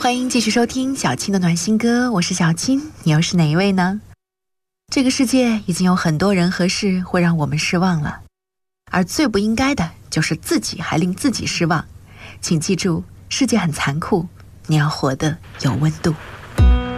欢迎继续收听小青的暖心歌，我是小青，你又是哪一位呢？这个世界已经有很多人和事会让我们失望了，而最不应该的就是自己还令自己失望。请记住，世界很残酷，你要活得有温度。